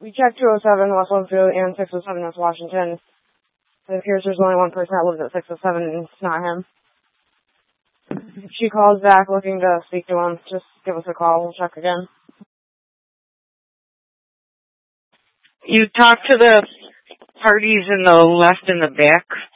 We checked 207 West Bloomfield and 607 West Washington. It appears there's only one person that lives at 607 and it's not him. If she calls back looking to speak to him, just give us a call. We'll check again. You talked to the parties in the left and the back